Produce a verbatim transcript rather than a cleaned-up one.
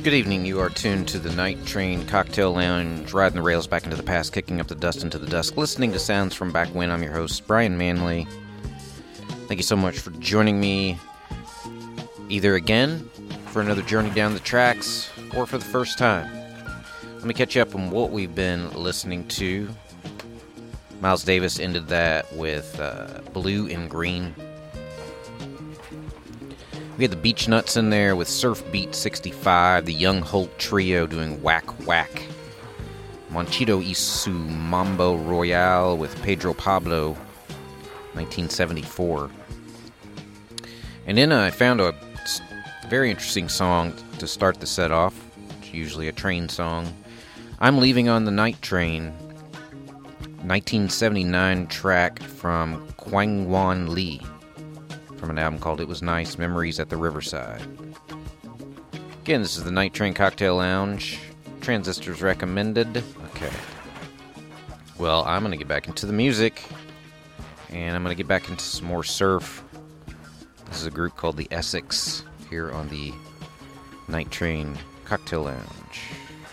Good evening. You are tuned to the Night Train Cocktail Lounge, riding the rails back into the past, kicking up the dust into the dusk, listening to sounds from back when. I'm your host, Brian Manley. Thank you so much for joining me, either again for another journey down the tracks, or for the first time. Let me catch you up on what we've been listening to. Miles Davis ended that with uh, Blue and Green. We had the Beach Nuts in there with Surf Beat sixty-five, the Young Holt Trio doing Whack Whack, Monchito Isu Mambo Royale with Pedro Pablo, nineteen seventy-four. And then I found a very interesting song to start the set off. It's usually a train song. I'm Leaving on the Night Train, nineteen seventy-nine track from Kwang Wan Lee, from an album called It Was Nice, Memories at the Riverside. Again, this is the Night Train Cocktail Lounge. Transistors recommended. Okay. Well, I'm going to get back into the music, and I'm going to get back into some more surf. This is a group called the Essex here on the Night Train Cocktail Lounge.